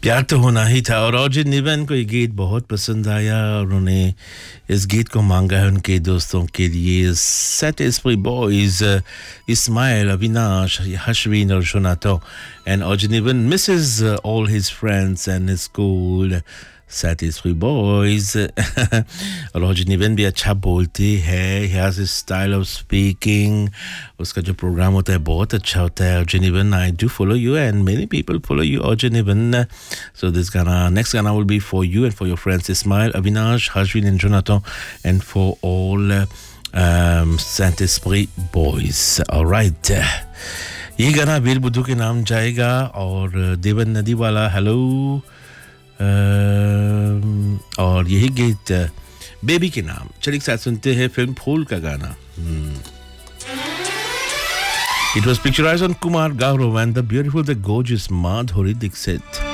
प्यार तो होना ही था और अजय निवन को ये गीत बहुत पसंद आया और उन्होंने इस गीत को मांगा है उनके दोस्तों के लिए सैटिस्फाई बॉयज इस्माइल अविनाश हशवीन और शोनातो and Ajay निवन Mrs all his friends and his school satisfy boys और अजय निवन भी अच्छा बोलते हैं he has his style of speaking उसका जो प्रोग्राम होता है बहुत अच्छा होता है Ajay निवन I do follow you and many people follow you Ajay निवन so this Ghana next Ghana will be for you and for your friends Ismail Avinash Hashwin and Jonathan and for all Saint Esprit boys all right ये गाना वीर बुद्धू के नाम जाएगा और देवन नदी वाला hello और यही गीत बेबी के नाम चलिए एक साथ सुनते हैं फिल्म फूल का गाना It was picturized on Kumar Gaurav and the beautiful, the gorgeous Madhuri Dixit.